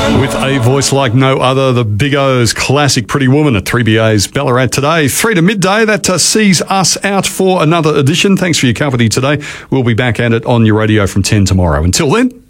With a voice like no other, the Big O's classic Pretty Woman at 3BA's Ballarat today. 3 to midday, that sees us out for another edition. Thanks for your company today. We'll be back at it on your radio from 10 tomorrow. Until then...